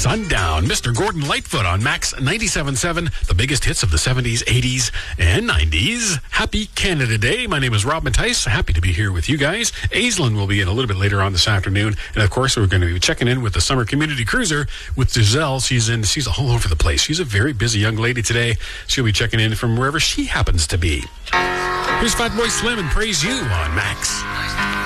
Sundown. Mr. Gordon Lightfoot on Max 97.7, the biggest hits of the 70s, 80s, and 90s. Happy Canada Day. My name is Rob Mattice. Happy to be here with you guys. Aislinn will be in a little bit later on this afternoon. And, of course, we're going to be checking in with the Summer Community Cruiser with Giselle. She's all over the place. She's a very busy young lady today. She'll be checking in from wherever she happens to be. Here's Fatboy Slim and Praise You on Max.